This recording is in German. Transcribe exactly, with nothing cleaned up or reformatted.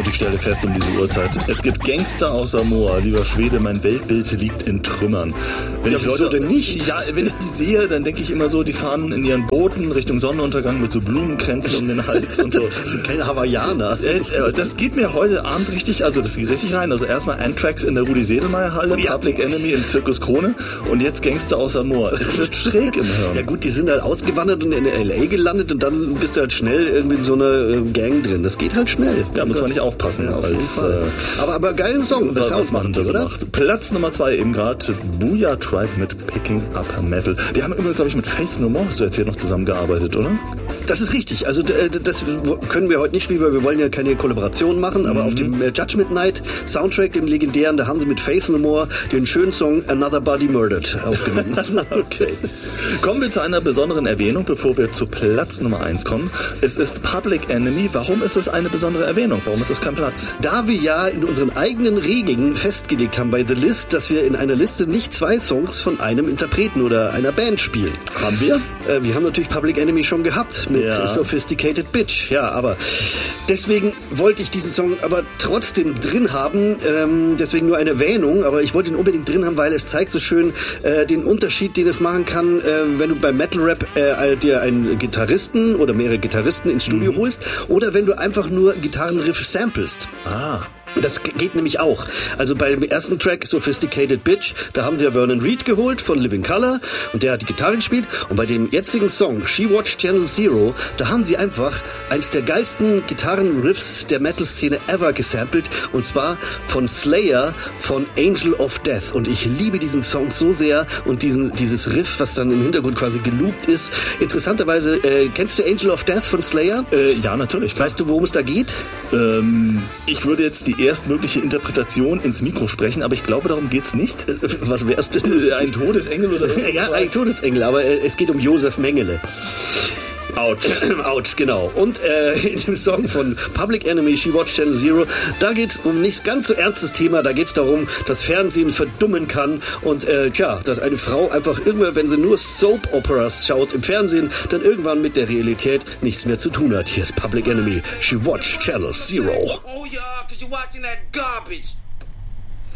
und ich stelle fest um diese Uhrzeit, es gibt Gangster aus Samoa, lieber Schwede, mein Weltbild liegt in Trümmern. Wenn ja, ich Leute denn nicht? Ja, wenn ich die sehe, dann denke ich immer so, die fahren in ihren Booten Richtung Sonnenuntergang mit so Blumenkränzen um den Hals und so. Das sind keine Hawaiianer. Das geht mir heute Abend richtig, also das geht richtig rein. Also erstmal Anthrax in der Rudi-Sedelmeier-Halle, ja. Public Enemy im Zirkus Krone und jetzt Gangster aus Samoa. Es wird schräg im Hirn. Ja gut, die sind halt ausgewandert und in L A gelandet und dann bist du halt schnell irgendwie in so einer Gang drin. Das geht halt schnell. Da muss man nicht aufpassen. Ja, als, äh, aber, aber geilen Song. Was, was machen das, oder? Macht. Platz Nummer zwei eben gerade, Booyah Tribe mit Picking Up Metal. Die haben übrigens, glaube ich, mit Faith No More, hast du jetzt hier noch zusammengearbeitet, oder? Das ist richtig. Also das können wir heute nicht spielen, weil wir wollen ja keine Kollaboration machen, aber mhm. auf dem Judgment Night Soundtrack, dem legendären, da haben sie mit Faith No More den schönen Song Another Body Murdered aufgenommen. Okay. Kommen wir zu einer besonderen Erwähnung, bevor wir zu Platz Nummer eins kommen. Es ist Public Enemy. Warum ist es eine besondere Erwähnung? Warum ist es kein Platz? Da wir ja in unseren eigenen Regeln festgelegt haben bei The List, dass wir in einer Liste nicht zwei Songs von einem Interpreten oder einer Band spielen. Haben wir? Äh, wir haben natürlich Public Enemy schon gehabt mit ja. Sophisticated Bitch. Ja, aber deswegen wollte ich diesen Song aber trotzdem drin haben. Ähm, deswegen nur eine Erwähnung, aber ich wollte ihn unbedingt drin haben, weil es zeigt so schön äh, den Unterschied, den es machen kann, äh, wenn du beim Metal Rap äh, dir einen Gitarristen oder mehrere Gitarristen ins Studio mhm. holst oder wenn du einfach nur Gitarrenriff samplest. Ah. Das geht nämlich auch. Also beim ersten Track Sophisticated Bitch, da haben sie ja Vernon Reid geholt von Living Colour und der hat die Gitarre gespielt. Und bei dem jetzigen Song She Watched Channel Zero, da haben sie einfach eins der geilsten Gitarrenriffs der Metal-Szene ever gesampelt und zwar von Slayer, von Angel of Death. Und ich liebe diesen Song so sehr und diesen dieses Riff, was dann im Hintergrund quasi geloopt ist. Interessanterweise, äh, kennst du Angel of Death von Slayer? Äh, ja, natürlich. Weißt du, worum es da geht? Ähm, ich würde jetzt die erstmögliche Interpretation ins Mikro sprechen, aber ich glaube, darum geht's nicht. Was wär's denn? Ein Todesengel oder was? Ja, ein Todesengel, aber es geht um Josef Mengele. Autsch. Autsch, genau. Und äh, in dem Song von Public Enemy, She Watched Channel Zero, da geht's um nicht ganz so ernstes Thema, da geht's darum, dass Fernsehen verdummen kann und äh, tja, dass eine Frau einfach irgendwann, wenn sie nur Soap-Operas schaut im Fernsehen, dann irgendwann mit der Realität nichts mehr zu tun hat. Hier ist Public Enemy, She Watched Channel Zero. Oh yeah, cause you're watching that garbage.